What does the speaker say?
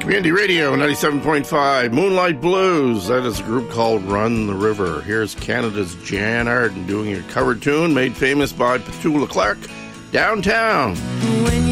Community Radio 97.5, Moonlight Blues. That is a group called Run the River. Here's Canada's Jan Arden doing a cover tune made famous by Petula Clark, Downtown.